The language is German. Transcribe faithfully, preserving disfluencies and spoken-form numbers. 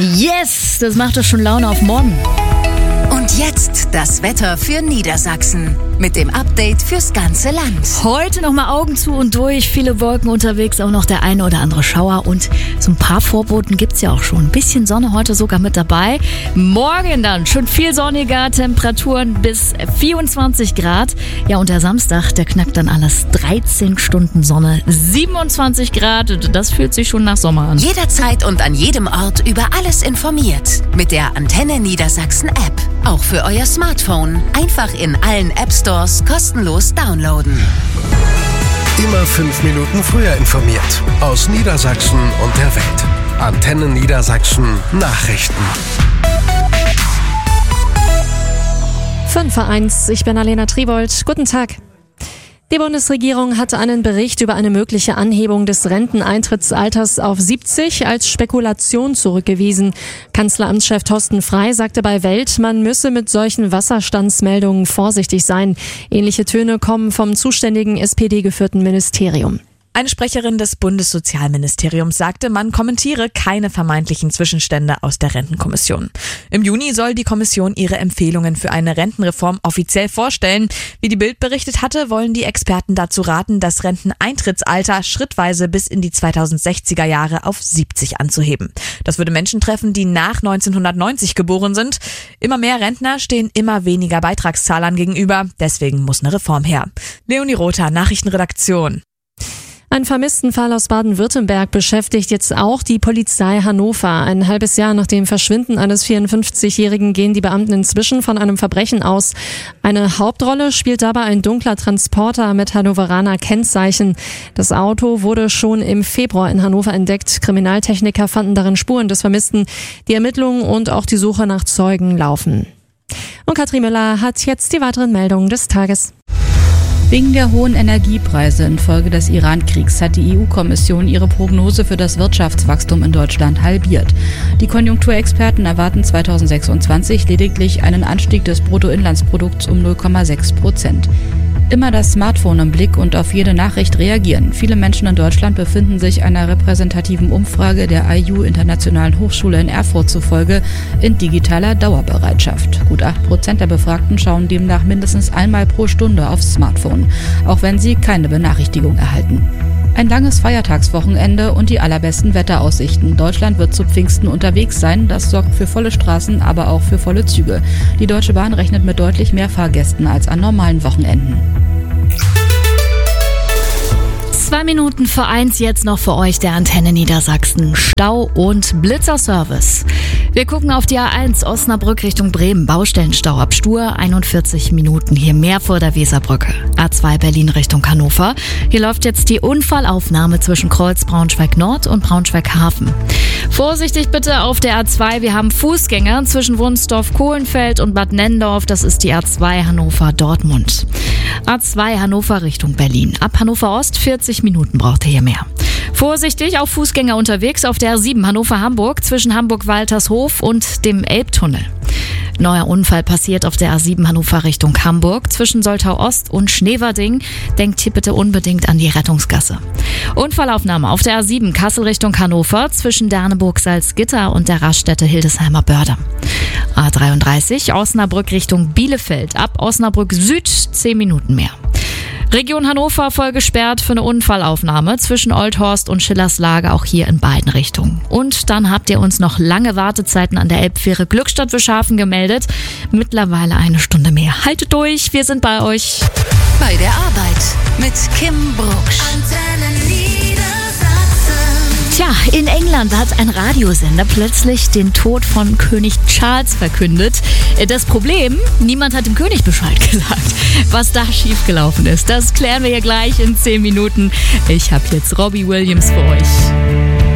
Yes, das macht doch schon Laune auf morgen. Und jetzt das Wetter für Niedersachsen mit dem Update fürs ganze Land. Heute nochmal Augen zu und durch, viele Wolken unterwegs, auch noch der eine oder andere Schauer und so ein paar Vorboten gibt's ja auch schon. Ein bisschen Sonne heute sogar mit dabei. Morgen dann schon viel sonniger, Temperaturen bis vierundzwanzig Grad. Ja, und der Samstag, der knackt dann alles dreizehn Stunden Sonne, siebenundzwanzig Grad. Das fühlt sich schon nach Sommer an. Jederzeit und an jedem Ort über alles informiert. Mit der Antenne Niedersachsen App. Auch für euer Smartphone. Einfach in allen App Stores kostenlos downloaden. Immer fünf Minuten früher informiert. Aus Niedersachsen und der Welt. Antenne Niedersachsen Nachrichten. fünf Uhr eins, ich bin Alena Tribold. Guten Tag. Die Bundesregierung hatte einen Bericht über eine mögliche Anhebung des Renteneintrittsalters auf siebzig als Spekulation zurückgewiesen. Kanzleramtschef Thorsten Frey sagte bei Welt, man müsse mit solchen Wasserstandsmeldungen vorsichtig sein. Ähnliche Töne kommen vom zuständigen S P D-geführten Ministerium. Eine Sprecherin des Bundessozialministeriums sagte, man kommentiere keine vermeintlichen Zwischenstände aus der Rentenkommission. Im Juni soll die Kommission ihre Empfehlungen für eine Rentenreform offiziell vorstellen. Wie die Bild berichtet hatte, wollen die Experten dazu raten, das Renteneintrittsalter schrittweise bis in die zweitausendsechziger Jahre auf siebzig anzuheben. Das würde Menschen treffen, die nach neunzehnhundertneunzig geboren sind. Immer mehr Rentner stehen immer weniger Beitragszahlern gegenüber. Deswegen muss eine Reform her. Leonie Rother, Nachrichtenredaktion. Ein Vermisstenfall aus Baden-Württemberg beschäftigt jetzt auch die Polizei Hannover. Ein halbes Jahr nach dem Verschwinden eines vierundfünfzigjährigen gehen die Beamten inzwischen von einem Verbrechen aus. Eine Hauptrolle spielt dabei ein dunkler Transporter mit Hannoveraner Kennzeichen. Das Auto wurde schon im Februar in Hannover entdeckt. Kriminaltechniker fanden darin Spuren des Vermissten. Die Ermittlungen und auch die Suche nach Zeugen laufen. Und Katrin Müller hat jetzt die weiteren Meldungen des Tages. Wegen der hohen Energiepreise infolge des Iran-Kriegs hat die E U-Kommission ihre Prognose für das Wirtschaftswachstum in Deutschland halbiert. Die Konjunkturexperten erwarten zweitausendsechsundzwanzig lediglich einen Anstieg des Bruttoinlandsprodukts um null Komma sechs Prozent. Immer das Smartphone im Blick und auf jede Nachricht reagieren. Viele Menschen in Deutschland befinden sich einer repräsentativen Umfrage der I U Internationalen Hochschule in Erfurt zufolge in digitaler Dauerbereitschaft. Gut acht Prozent der Befragten schauen demnach mindestens einmal pro Stunde aufs Smartphone, auch wenn sie keine Benachrichtigung erhalten. Ein langes Feiertagswochenende und die allerbesten Wetteraussichten. Deutschland wird zu Pfingsten unterwegs sein. Das sorgt für volle Straßen, aber auch für volle Züge. Die Deutsche Bahn rechnet mit deutlich mehr Fahrgästen als an normalen Wochenenden. Zwei Minuten vor eins jetzt noch für euch der Antenne Niedersachsen. Stau und Blitzerservice. Wir gucken auf die A eins Osnabrück Richtung Bremen. Baustellenstau ab Stur, einundvierzig Minuten hier mehr vor der Weserbrücke. A zwei Berlin Richtung Hannover. Hier läuft jetzt die Unfallaufnahme zwischen Kreuz Braunschweig Nord und Braunschweig Hafen. Vorsichtig bitte auf der A zwei. Wir haben Fußgänger zwischen Wunsdorf-Kohlenfeld und Bad Nennendorf. Das ist die A zwei Hannover-Dortmund. A zwei Hannover Richtung Berlin. Ab Hannover Ost vierzig Minuten braucht ihr hier mehr. Vorsichtig auf Fußgänger unterwegs auf der A sieben Hannover-Hamburg zwischen Hamburg-Waltershof und dem Elbtunnel. Neuer Unfall passiert auf der A sieben Hannover Richtung Hamburg zwischen Soltau Ost und Schneverding. Denkt hier bitte unbedingt an die Rettungsgasse. Unfallaufnahme auf der A sieben Kassel Richtung Hannover zwischen Derneburg-Salzgitter und der Raststätte Hildesheimer Börde. A dreiunddreißig Osnabrück Richtung Bielefeld ab Osnabrück Süd zehn Minuten mehr. Region Hannover voll gesperrt für eine Unfallaufnahme zwischen Oldhorst und Schillerslage, auch hier in beiden Richtungen. Und dann habt ihr uns noch lange Wartezeiten an der Elbfähre Glückstadt-Wischhafen gemeldet. Mittlerweile eine Stunde mehr. Haltet durch, wir sind bei euch. Bei der Arbeit mit Kim Brucksch. Tja, in England hat ein Radiosender plötzlich den Tod von König Charles verkündet. Das Problem, niemand hat dem König Bescheid gesagt. Was da schiefgelaufen ist, das klären wir hier gleich in zehn Minuten. Ich habe jetzt Robbie Williams für euch.